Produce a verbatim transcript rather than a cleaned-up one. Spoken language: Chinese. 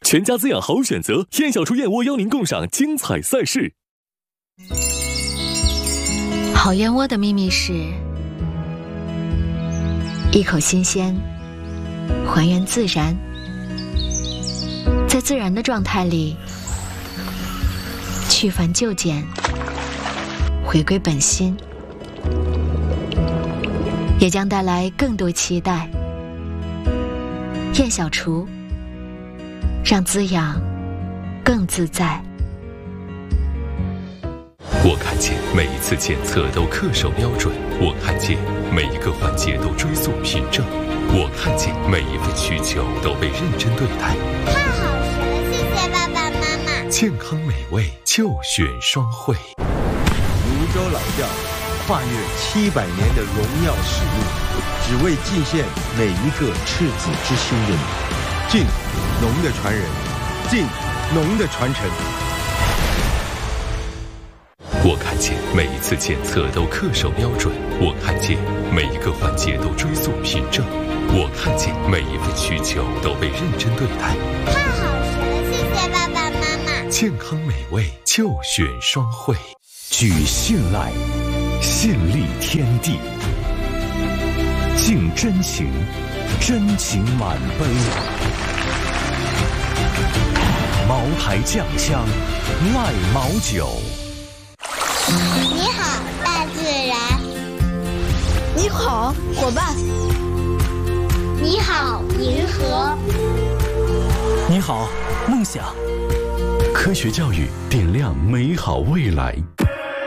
全家滋养好选择，燕小厨燕窝邀您共赏精彩赛事。 好燕窝的秘密是一口新鲜，还原自然，在自然的状态里去繁就简，回归本心，也将带来更多期待。燕小厨，让滋养更自在。 我看见每一次检测都恪守标准，我看见每一个环节都追溯凭证，我看见每一份需求都被认真对待。 太好吃了，谢谢爸爸妈妈。 健康美味就选双汇。 泸州老窖跨越七百年的荣耀使命，只为敬献每一个赤子之心的你。敬农的传人，敬农的传承。 我看见每一次检测都恪守标准，我看见每一个环节都追溯凭证，我看见每一份需求都被认真对待。 太好吃了，谢谢爸爸妈妈。 健康美味就选双汇。 举信赖，信立天地，敬真情，真情满杯。茅台酱香，赖茅酒。 你好，大自然。 你好，伙伴。 你好，银河。 你好，梦想。 科学教育点亮美好未来。